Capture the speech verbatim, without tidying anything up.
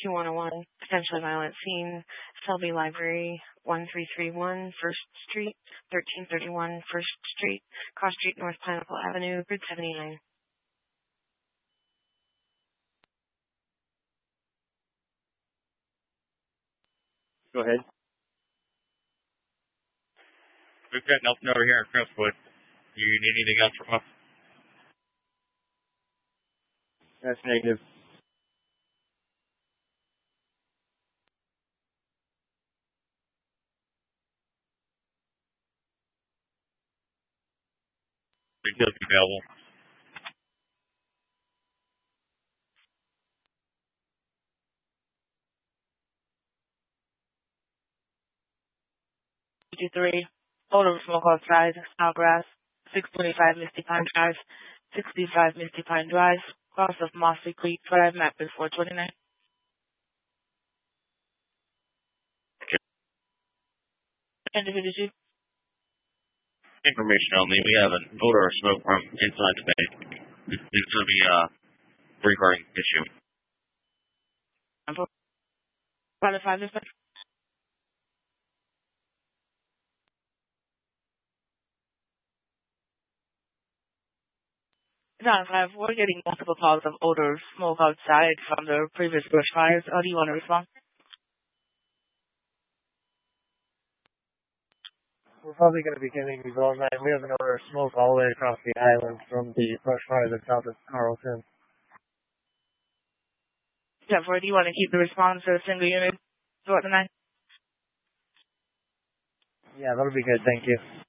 two one zero one, potentially violent scene, Selby Library, one three three one First Street, thirteen thirty-one First Street, Cross Street, North Pineapple Avenue, Grid seventy-nine. Go ahead. We've got nothing over here in Crestwood. You need anything else from us? That's negative. Details available. fifty-three, odor of smoke outside, Snowgrass, six twenty-five Misty Pine Drive, sixty-five Misty Pine Drive, cross of Mossy Creek Drive, map is four twenty-nine. Individual. Information only. We have an odor of smoke from inside the bay. It's going to be a recording issue. Pilot five is back. John five, we're getting multiple calls of odor of smoke outside from the previous brush fires. How do you want to respond? We're probably going to be getting these all night. We have an odor of smoke all the way across the island from the brush fire that's south of Carlton. ten four, do you want to keep the response to a single unit throughout the night? Yeah, that'll be good. Thank you.